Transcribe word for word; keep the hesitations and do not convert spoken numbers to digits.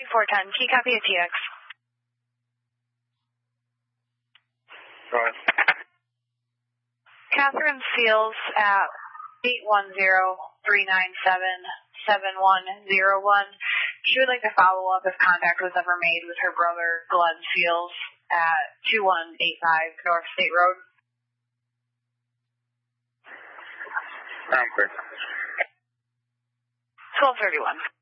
four ten, Key copy at T X. Go ahead. Catherine Seals at eight one zero, three nine seven, seven one zero one. She would like to follow up if contact was ever made with her brother, Glenn Seals, at two one eight five North State Road. I'm clear. twelve thirty-one.